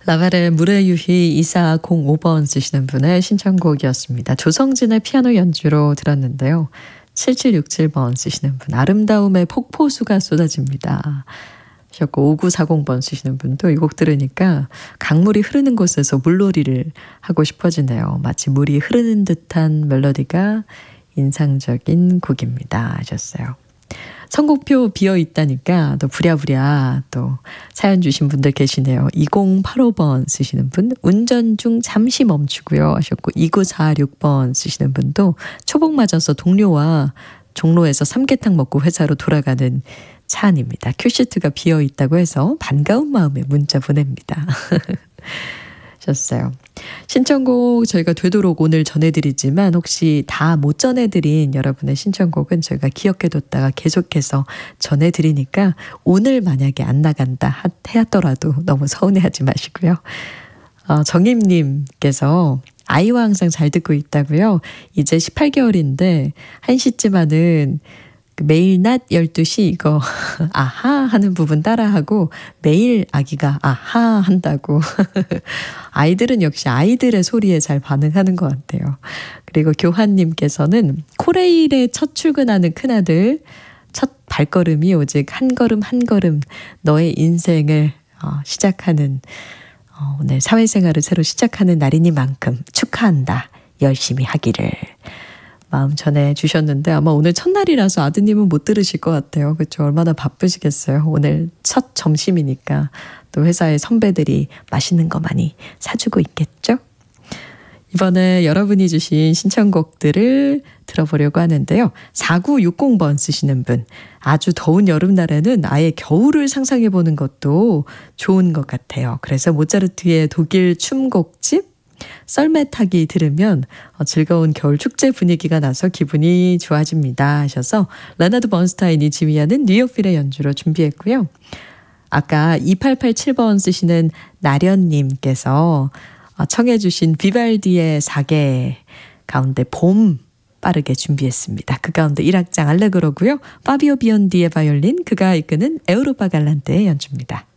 라벨의 물의 유희 2405번 쓰시는 분의 신청곡이었습니다. 조성진의 피아노 연주로 들었는데요. 7767번 쓰시는 분, 아름다움의 폭포수가 쏟아집니다 하셨고, 5940번 쓰시는 분도 이 곡 들으니까 강물이 흐르는 곳에서 물놀이를 하고 싶어지네요. 마치 물이 흐르는 듯한 멜로디가 인상적인 곡입니다 하셨어요. 선곡표 비어 있다니까 또 부랴부랴 또 사연 주신 분들 계시네요. 2085번 쓰시는 분, 운전 중 잠시 멈추고요 하셨고, 2946번 쓰시는 분도 초복 맞아서 동료와 종로에서 삼계탕 먹고 회사로 돌아가는 차 안입니다. 큐시트가 비어 있다고 해서 반가운 마음에 문자 보냅니다 하셨어요. 신청곡 저희가 되도록 오늘 전해드리지만 혹시 다 못 전해드린 여러분의 신청곡은 저희가 기억해뒀다가 계속해서 전해드리니까 오늘 만약에 안 나간다 하더라도 너무 서운해하지 마시고요. 정임님께서 아이와 항상 잘 듣고 있다고요. 이제 18개월인데 1시쯤 하는 매일 낮 12시 이거 아하 하는 부분 따라하고 매일 아기가 아하 한다고. 아이들은 역시 아이들의 소리에 잘 반응하는 것 같아요. 그리고 교환님께서는 코레일에 첫 출근하는 큰아들, 첫 발걸음이 오직 한 걸음 한 걸음 너의 인생을 시작하는 오늘 사회생활을 새로 시작하는 날이니만큼 축하한다. 열심히 하기를. 마음 전해주셨는데 아마 오늘 첫날이라서 아드님은 못 들으실 것 같아요. 그렇죠? 얼마나 바쁘시겠어요. 오늘 첫 점심이니까 또 회사의 선배들이 맛있는 거 많이 사주고 있겠죠? 이번에 여러분이 주신 신청곡들을 들어보려고 하는데요. 4960번 쓰시는 분, 아주 더운 여름날에는 아예 겨울을 상상해보는 것도 좋은 것 같아요. 그래서 모차르트의 독일 춤곡집 썰매 타기 들으면 즐거운 겨울 축제 분위기가 나서 기분이 좋아집니다 하셔서 레나드 번스타인이 지휘하는 뉴욕필의 연주로 준비했고요. 아까 2887번 쓰시는 나련님께서 청해 주신 비발디의 사계 가운데 봄 빠르게 준비했습니다. 그 가운데 1악장 알레그로고요. 파비오 비온디의 바이올린, 그가 이끄는 에우로파 갈란테의 연주입니다.